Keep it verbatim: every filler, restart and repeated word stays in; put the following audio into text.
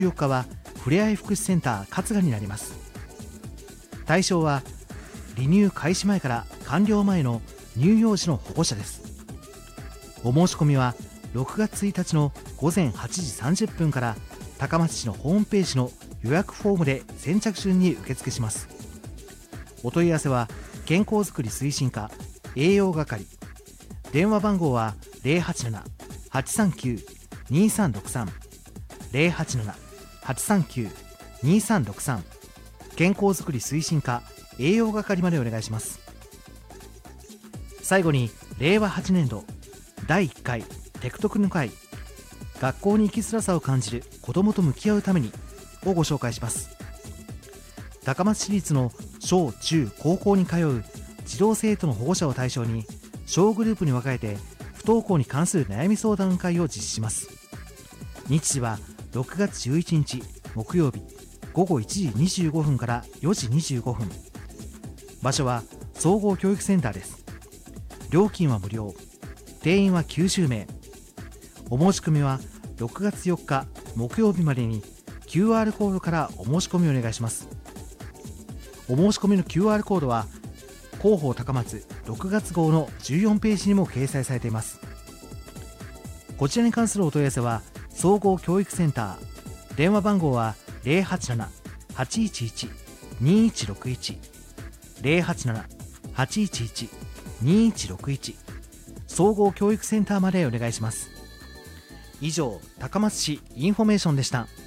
よっかはふれあい福祉センター勝賀になります。対象は離乳開始前から完了前の乳幼児の保護者です。お申し込みはろくがつついたちのごぜんはちじさんじゅっぷんから高松市のホームページの予約フォームで先着順に受付します。お問い合わせは健康づくり推進課栄養係、電話番号は ゼロはちなな はちさんきゅう にさんろくさん ゼロはちなな はちさんきゅう にさんろくさん、健康づくり推進課栄養係までお願いします。最後にれいわはちねんどだいいっかいテクトクの会、学校に生きづらさを感じる子どもと向き合うためにをご紹介します。高松市立の小中高校に通う児童生徒の保護者を対象に小グループに分かれて不登校に関する悩み相談会を実施します。日時はろくがつじゅういちにち木曜日ごごいちじにじゅうごふんからよじにじゅうごふん、場所は総合教育センターです。料金は無料、定員はきゅうじゅうめい。お申し込みはろくがつよっか木曜日までに キューアール コードからお申し込みをお願いします。お申し込みの キューアール コードは広報高松ろくがつごうのじゅうよんページにも掲載されています。こちらに関するお問い合わせは総合教育センター、電話番号はゼロはちなな はちいちいち にいちろくいち ゼロはちなな はちいちいち にいちろくいち、総合教育センターまでお願いします。以上、高松市インフォメーションでした。